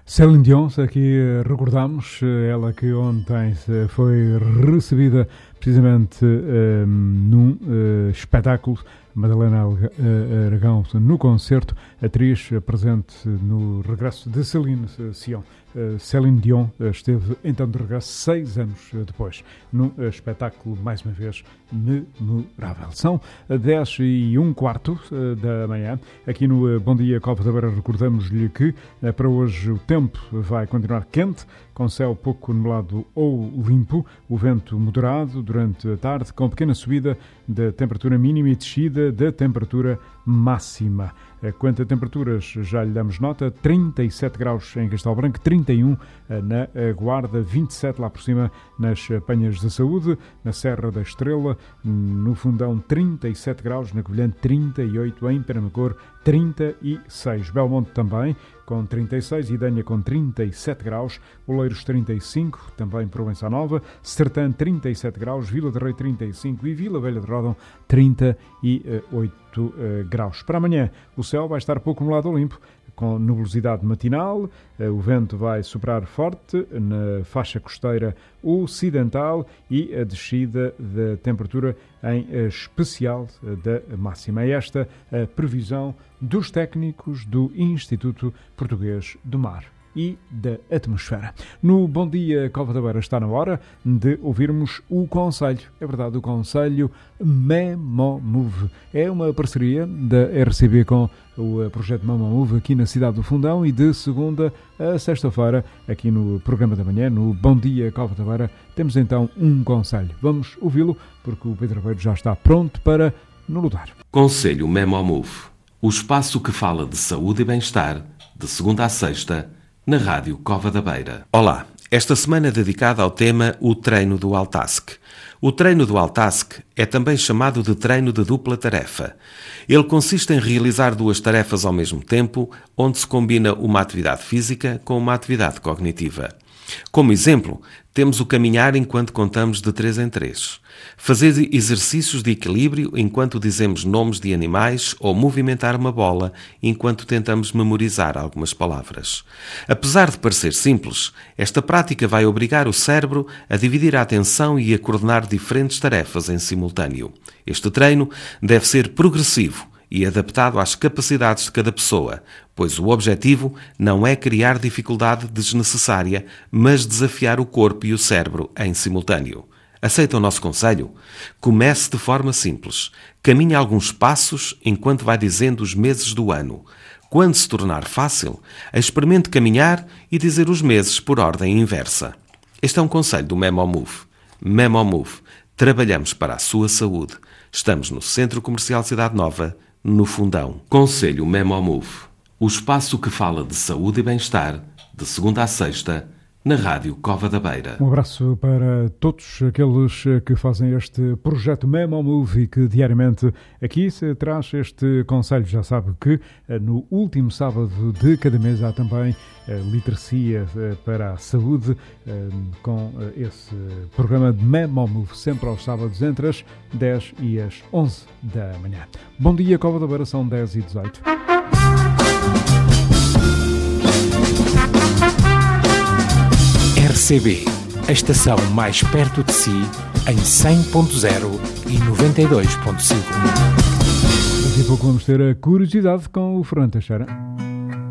Céline Dion, aqui recordamos, ela que ontem foi recebida precisamente num espetáculo, Madalena Aragão no concerto, atriz presente no regresso de Céline Dion esteve então de regresso 6 anos depois, num espetáculo mais uma vez memorável. São 10h15 da manhã, aqui no Bom Dia Cova da Beira recordamos-lhe que para hoje o tempo vai continuar quente, com céu pouco nublado ou limpo, o vento moderado durante a tarde, com pequena subida da temperatura mínima e descida da temperatura máxima. Quanto a temperaturas, já lhe damos nota, 37 graus em Castelo Branco, 31 na Guarda, 27 lá por cima nas Penhas da Saúde, na Serra da Estrela, no Fundão 37 graus, na Covilhã 38, em Penamacor 36, Belmonte também com 36, Idanha com 37 graus, Oleiros 35, também Provença Nova, Sertã 37 graus, Vila de Rei 35 e Vila Velha de Ródão 38 graus. Para amanhã o céu vai estar pouco nublado ou limpo, com nubosidade matinal, o vento vai soprar forte na faixa costeira ocidental e a descida da temperatura em especial da máxima. É esta a previsão dos técnicos do Instituto Português do Mar e da Atmosfera. No Bom Dia Cova da Beira está na hora de ouvirmos o Conselho. É verdade, o Conselho Memomove. É uma parceria da RCB com o projeto Memomove aqui na cidade do Fundão e de segunda a sexta-feira, aqui no programa da manhã, no Bom Dia Cova da Beira, temos então um conselho. Vamos ouvi-lo porque o Pedro Ribeiro já está pronto para nos lutar. Conselho Memomove, o espaço que fala de saúde e bem-estar, de segunda a sexta, na Rádio Cova da Beira. Olá, esta semana é dedicada ao tema O Treino do Altask. O treino do Altask é também chamado de treino de dupla tarefa. Ele consiste em realizar 2 tarefas ao mesmo tempo, onde se combina uma atividade física com uma atividade cognitiva. Como exemplo, temos o caminhar enquanto contamos de 3 em 3, fazer exercícios de equilíbrio enquanto dizemos nomes de animais ou movimentar uma bola enquanto tentamos memorizar algumas palavras. Apesar de parecer simples, esta prática vai obrigar o cérebro a dividir a atenção e a coordenar diferentes tarefas em simultâneo. Este treino deve ser progressivo e adaptado às capacidades de cada pessoa, pois o objetivo não é criar dificuldade desnecessária, mas desafiar o corpo e o cérebro em simultâneo. Aceita o nosso conselho? Comece de forma simples. Caminhe alguns passos enquanto vai dizendo os meses do ano. Quando se tornar fácil, experimente caminhar e dizer os meses por ordem inversa. Este é um conselho do Memomove. Memomove. Trabalhamos para a sua saúde. Estamos no Centro Comercial Cidade Nova, no Fundão. Conselho Memomove, o espaço que fala de saúde e bem-estar, de segunda a sexta, na Rádio Cova da Beira. Um abraço para todos aqueles que fazem este projeto Memomove e que diariamente aqui se traz este conselho. Já sabe que no último sábado de cada mês há também literacia para a saúde com esse programa de Memomove, sempre aos sábados entre as 10 e as 11 da manhã. Bom dia, Cova da Beira, são 10h18. RCB, a estação mais perto de si, em 100.0 e 92.5. Daqui a pouco vamos ter a curiosidade com o Fernando Teixeira.